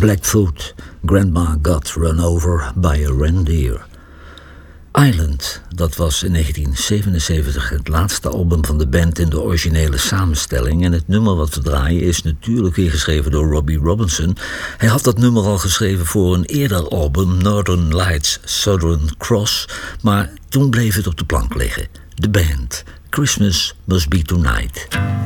Blackfoot, Grandma Got Run Over by a Reindeer. Island, dat was in 1977 het laatste album van de band in de originele samenstelling. En het nummer wat we draaien is natuurlijk weer geschreven door Robbie Robinson. Hij had dat nummer al geschreven voor een eerder album, Northern Lights Southern Cross. Maar toen bleef het op de plank liggen. De band, Christmas Must Be Tonight.